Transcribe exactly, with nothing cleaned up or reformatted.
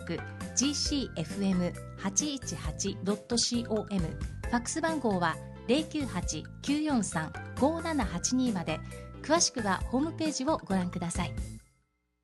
局 ジーシーエフエムはちいちはちドットコム、 ファックス番号は ゼロきゅうはち きゅうよんさん ごーななはちに まで。詳しくはホームページをご覧ください。